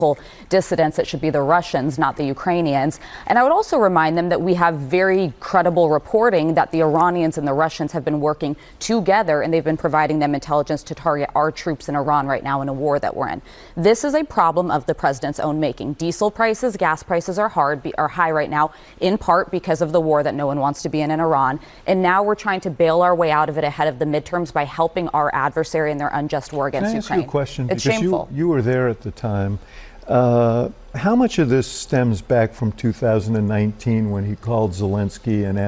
dissidents. It should be the Russians, not the Ukrainians. And I would also remind them that we have very credible reporting that the Iranians and the Russians have been working together, and they've been providing them intelligence to target our troops in Iran right now in a war that we're in. This is a problem of the president's own making. Diesel prices, gas prices are high right now, in part because of the war that no one wants to be in Iran. And now we're trying to bail our way out of it ahead of the midterms by helping our adversary in their unjust war against Ukraine. Can I ask you a question? It's because shameful. You were there at the time. How much of this stems back from 2019 when he called Zelensky and